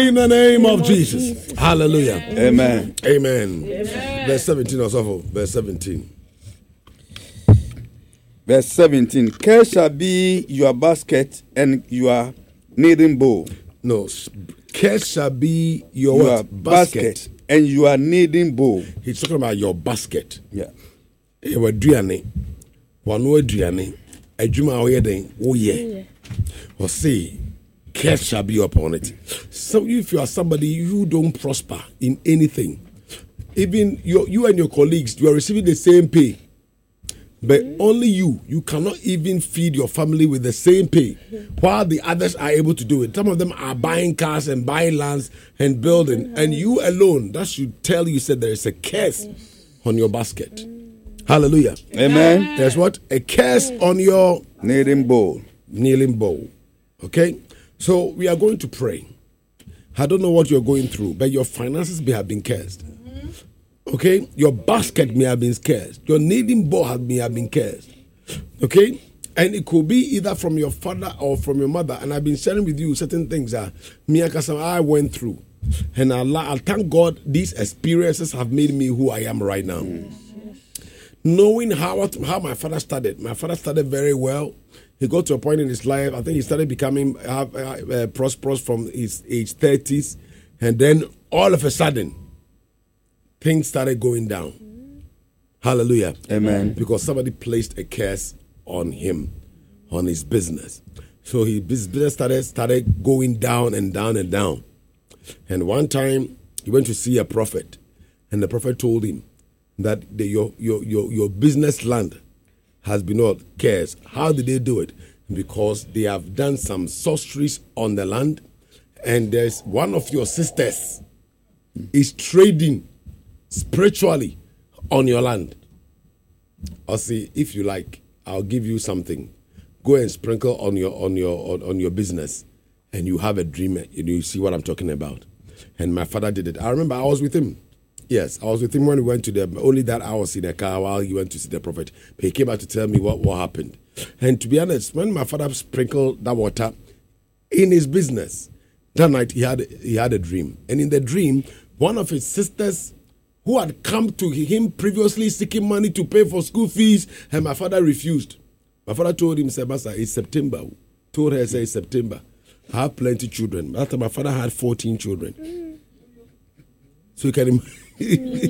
In the name of Jesus. Hallelujah. Amen. Amen. Verse 17 or so. Verse 17. Verse 17. Care shall be your basket and your kneading bowl. No. Care shall be your basket and your kneading bowl. He's talking about your basket. Yeah. Your duane. Wano duane. Adwuma oyeden. Oh yeah. Or say care shall be upon it. So if you are somebody who don't prosper in anything, even you and your colleagues, you are receiving the same pay. But only you cannot even feed your family with the same pay, while the others are able to do it. Some of them are buying cars and buying lands and building, and you alone, that should tell you, said there is a curse on your basket. Hallelujah. Amen. There's what? A curse on your kneading bowl. Kneeling bowl. Okay? So we are going to pray. I don't know what you're going through, but your finances may have been cursed. Okay? Your basket may have been cursed. Your kneading bowl may have been cursed. Okay? And it could be either from your father or from your mother. And I've been sharing with you certain things that I went through. And I thank God these experiences have made me who I am right now. Knowing how my father started. My father started very well. He got to a point in his life, I think he started becoming prosperous from his age 30s. And then all of a sudden, things started going down. Hallelujah. Amen. Because somebody placed a curse on him, on his business. So his business started going down and down and down. And one time, he went to see a prophet. And the prophet told him that your business land has been all cursed. How did they do it? Because they have done some sorceries on the land. And there's one of your sisters is trading spiritually on your land. I'll say, if you like, I'll give you something. Go and sprinkle on your business, and you have a dream, and you see what I'm talking about. And my father did it. I remember I was with him. Yes, I was with him when we went to only that I was in the car while he went to see the prophet. But he came back to tell me what happened. And to be honest, when my father sprinkled that water in his business, that night he had a dream. And in the dream, one of his sisters who had come to him previously seeking money to pay for school fees, and my father refused. My father told him, Sebasa, it's September. Told her, say, it's September. I have plenty of children. After my father had 14 children. So you can imagine.